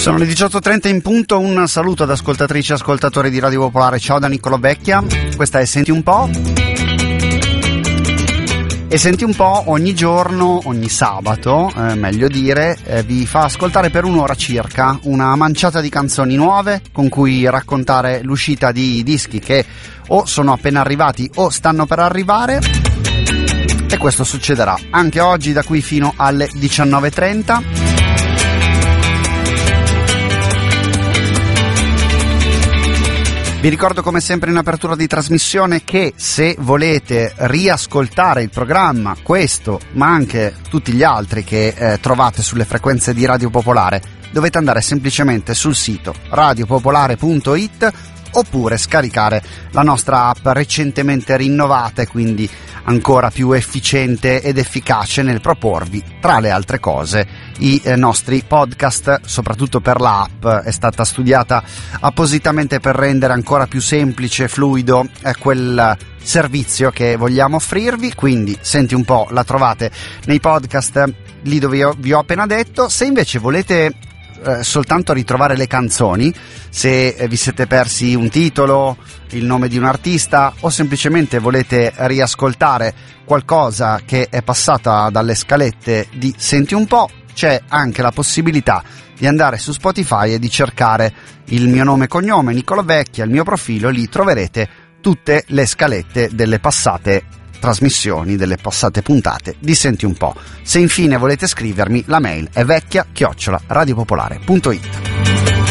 Sono le 18:30 in punto, un saluto ad ascoltatrici e ascoltatori di Radio Popolare, ciao da Niccolò Vecchia, questa è Senti un po'. E Senti un po' ogni giorno, ogni sabato, meglio dire, vi fa ascoltare per un'ora circa una manciata di canzoni nuove con cui raccontare l'uscita di dischi che o sono appena arrivati o stanno per arrivare, e questo succederà anche oggi da qui fino alle 19:30. Vi ricordo come sempre in apertura di trasmissione che se volete riascoltare il programma, questo ma anche tutti gli altri che trovate sulle frequenze di Radio Popolare, dovete andare semplicemente sul sito radiopopolare.it oppure scaricare la nostra app recentemente rinnovata e quindi ancora più efficiente ed efficace nel proporvi, tra le altre cose, i nostri podcast. Soprattutto per l'app è stata studiata appositamente per rendere ancora più semplice e fluido quel servizio che vogliamo offrirvi. Quindi Senti un po' la trovate nei podcast lì dove vi ho appena detto. Se invece volete soltanto ritrovare le canzoni, se vi siete persi un titolo, il nome di un artista o semplicemente volete riascoltare qualcosa che è passata dalle scalette di Senti un po', c'è anche la possibilità di andare su Spotify e di cercare il mio nome e cognome, Niccolò Vecchia, il mio profilo, lì troverete tutte le scalette delle passate trasmissioni, delle passate puntate di Senti un po'. Se infine volete scrivermi, la mail è vecchia@radiopopolare.it.